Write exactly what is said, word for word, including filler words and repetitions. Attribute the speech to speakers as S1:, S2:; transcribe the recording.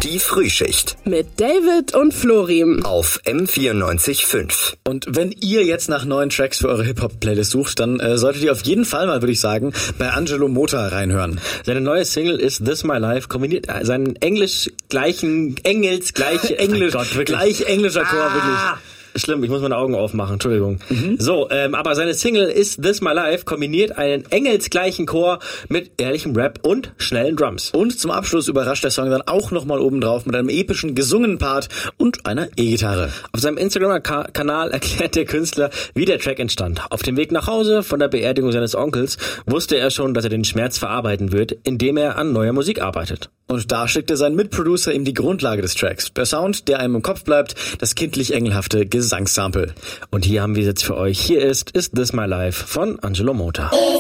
S1: Die Frühschicht.
S2: Mit David und Florim.
S1: Auf M vierundneunzig Komma fünf.
S3: Und wenn ihr jetzt nach neuen Tracks für eure Hip-Hop-Playlist sucht, dann äh, solltet ihr auf jeden Fall mal, würde ich sagen, bei Angelo Mota reinhören.
S4: Seine neue Single ist This My Life, kombiniert seinen englisch gleichen, Engels gleich Englisch,
S3: Gott, gleich englischer Chor,
S4: ah!
S3: wirklich.
S4: Schlimm, ich muss meine Augen aufmachen, Entschuldigung. Mhm. So, ähm, aber seine Single Is This My Life kombiniert einen engelsgleichen Chor mit ehrlichem Rap und schnellen Drums.
S3: Und zum Abschluss überrascht der Song dann auch nochmal obendrauf mit einem epischen gesungenen Part und einer E-Gitarre.
S4: Auf seinem Instagram-Kanal erklärt der Künstler, wie der Track entstand. Auf dem Weg nach Hause von der Beerdigung seines Onkels wusste er schon, dass er den Schmerz verarbeiten wird, indem er an neuer Musik arbeitet.
S3: Und da schickte sein Mitproducer ihm die Grundlage des Tracks. Der Sound, der einem im Kopf bleibt, das kindlich engelhafte Gesangssample.
S4: Und hier haben wir jetzt für euch, hier ist Is This My Life von Angelo Mota.